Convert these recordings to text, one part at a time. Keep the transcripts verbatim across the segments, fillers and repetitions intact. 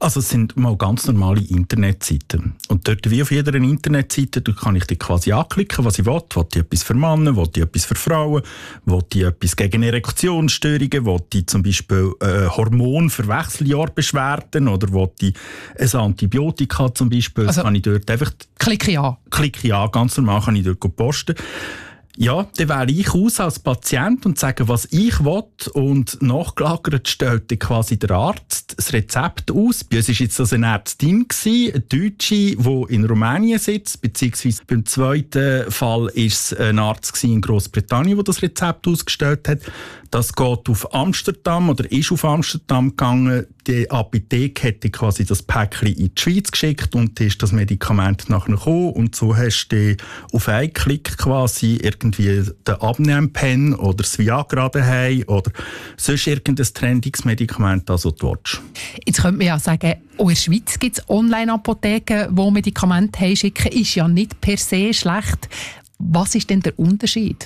Also es sind mal ganz normale Internetseiten. Und dort, wie auf jeder Internetseite, da kann ich die quasi anklicken, was ich will. Will ich etwas für Männer, will ich etwas für Frauen, will ich etwas gegen Erektionsstörungen, will ich zum Beispiel äh, Hormon für Wechseljahrbeschwerden oder will ich ein Antibiotika zum Beispiel. Also, das kann ich dort einfach... Klicke ja. Klicke ja, ganz normal kann ich dort posten. Ja, dann wähle ich aus als Patient und sage, was ich will. Und nachgelagert stellt dann quasi der Arzt das Rezept aus. Bei uns war jetzt das eine Ärztin, eine Deutsche, die in Rumänien sitzt. Beziehungsweise beim zweiten Fall war es ein Arzt in Großbritannien, der das Rezept ausgestellt hat. Das geht auf Amsterdam oder ist auf Amsterdam gegangen. Die Apotheke hätte quasi das Päckchen in die Schweiz geschickt und ist das Medikament nachher gekommen. Und so hast du auf einen Klick quasi irgendwie den Abnehmpen oder das Viagra daheim oder sonst irgendein trendiges Medikament, das du willst. Jetzt könnte man ja sagen, auch in der Schweiz gibt es Online-Apotheken, die Medikamente heimschicken. Ist ja nicht per se schlecht. Was ist denn der Unterschied?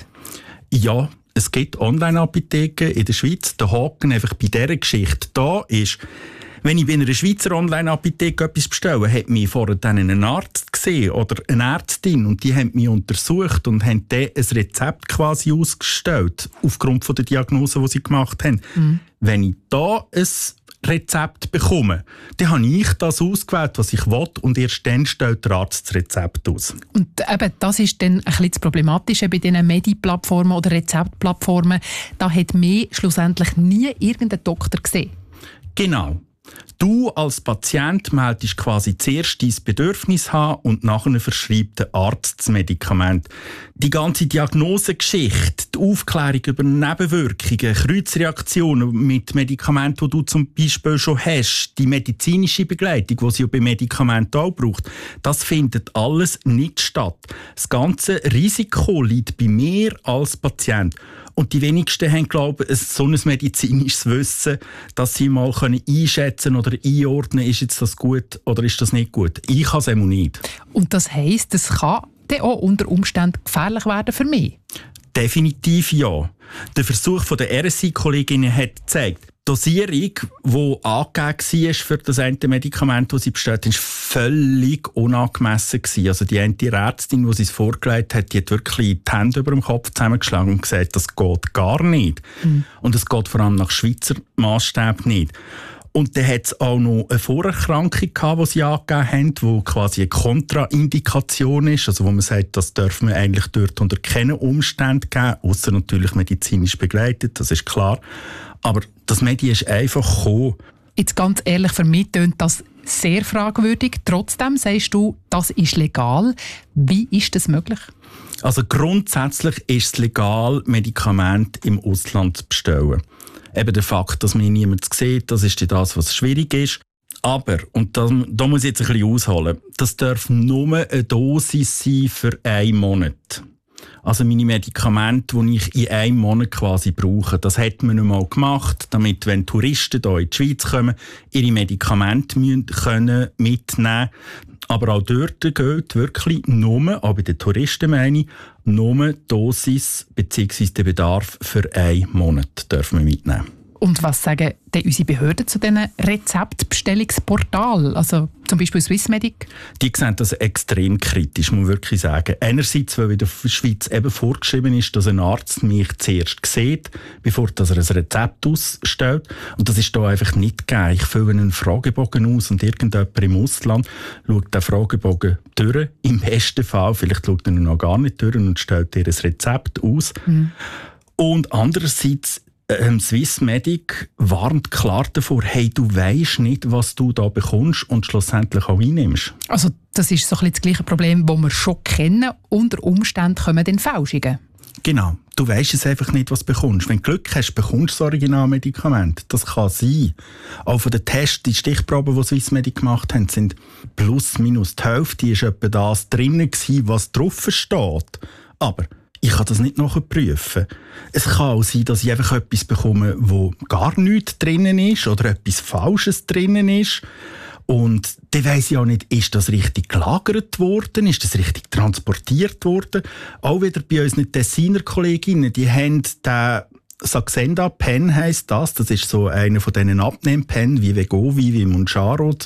Ja, es gibt Online-Apotheken in der Schweiz. Der Haken einfach bei dieser Geschichte da ist, wenn ich bei einer Schweizer Online-Apotheke etwas bestelle, hat mich vorher dann einen Arzt gesehen oder eine Ärztin und die haben mich untersucht und haben dann ein Rezept quasi ausgestellt, aufgrund von der Diagnose, die sie gemacht haben. Mhm. Wenn ich da ein Rezept bekomme, dann habe ich das ausgewählt, was ich will, und erst dann stellt der Arzt das Rezept aus. Und eben, das ist dann ein bisschen das Problematische bei diesen Medi-Plattformen oder Rezeptplattformen. Da hat mich schlussendlich nie irgendein Doktor gesehen. Genau. Du als Patient meldest quasi zuerst dein Bedürfnis haben und nachher verschreibt der Arzt das Medikament. Die ganze Diagnosegeschichte, die Aufklärung über Nebenwirkungen, Kreuzreaktionen mit Medikamenten, die du zum Beispiel schon hast, die medizinische Begleitung, die es ja bei Medikamenten auch braucht, das findet alles nicht statt. Das ganze Risiko liegt bei mir als Patient. Und die wenigsten haben, glaube ich, so ein medizinisches Wissen, dass sie mal einschätzen können oder einordnen, ist jetzt das gut oder ist das nicht gut. Ich kann es einmal nicht. Und das heisst, es kann dann auch unter Umständen gefährlich werden für mich? Definitiv ja. Der Versuch von der R S I-Kolleginnen hat gezeigt, die Dosierung, die angegeben war für das eine Medikament, das sie bestellt haben, war völlig unangemessen. Also die eine Ärztin, die sie es vorgelegt hat, die hat wirklich die Hände über dem Kopf zusammengeschlagen und gesagt, das geht gar nicht. Mhm. Und es geht vor allem nach Schweizer Maßstab nicht. Und dann hat es auch noch eine Vorerkrankung gehabt, die sie angegeben haben, die quasi eine Kontraindikation ist. Also wo man sagt, das dürfen wir eigentlich dort unter keinen Umständen geben, ausser natürlich medizinisch begleitet, das ist klar. Aber das Medi ist einfach gekommen. Jetzt ganz ehrlich, für mich tönt das sehr fragwürdig. Trotzdem sagst du, das ist legal. Wie ist das möglich? Also grundsätzlich ist es legal, Medikamente im Ausland zu bestellen. Eben der Fakt, dass mich niemand sieht, das ist das, was schwierig ist. Aber, und da, da muss ich jetzt ein bisschen ausholen, das darf nur eine Dosis sein für einen Monat. Also meine Medikamente, die ich in einem Monat quasi brauche. Das hat man einmal gemacht, damit, wenn Touristen hier in die Schweiz kommen, ihre Medikamente müssen können mitnehmen. Aber auch dort gilt wirklich nur, auch bei den Touristen meine ich, nur die Dosis bzw. den Bedarf für einen Monat dürfen wir mitnehmen. Und was sagen denn unsere Behörden zu diesen Rezeptbestellungsportalen, also zum Beispiel Swissmedic? Die sehen das extrem kritisch, muss man wirklich sagen. Einerseits, weil in der Schweiz eben vorgeschrieben ist, dass ein Arzt mich zuerst sieht, bevor er ein Rezept ausstellt. Und das ist da einfach nicht gegeben. Ich fülle einen Fragebogen aus und irgendjemand im Ausland schaut den Fragebogen durch. Im besten Fall, vielleicht schaut er ihn noch gar nicht durch und stellt dir ein Rezept aus. Mhm. Und andererseits, Ähm, Swissmedic warnt klar davor, hey, du weisst nicht, was du da bekommst und schlussendlich auch einnimmst. Also das ist so ein bisschen das gleiche Problem, das wir schon kennen. Unter Umständen kommen dann Fälschungen. Genau. Du weisst es einfach nicht, was du bekommst. Wenn du Glück hast, bekommst du das Originalmedikament. Das kann sein. Auch von den Tests, die Stichproben, die Swissmedic gemacht haben, sind plus minus die Hälfte. Ist etwa das drin gewesen, was drauf steht. Aber ich kann das nicht nachprüfen. Es kann auch sein, dass ich einfach etwas bekomme, wo gar nichts drinnen ist oder etwas Falsches drinnen ist. Und dann weiss ich auch nicht, ist das richtig gelagert worden, ist das richtig transportiert worden. Auch wieder bei unseren Tessiner Kolleginnen, die haben den Saxenda-Pen heisst das. Das ist so einer von diesen Abnehm-Pen wie Wegovy, wie Mounjaro